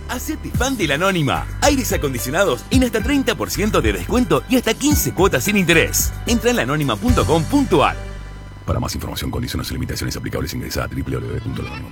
Hacete fan de La Anónima. Aires acondicionados en hasta 30% de descuento y hasta 15 cuotas sin interés. Entra en laanónima.com.ar. Para más información, condiciones y limitaciones aplicables, ingresa a www.laanónima.com.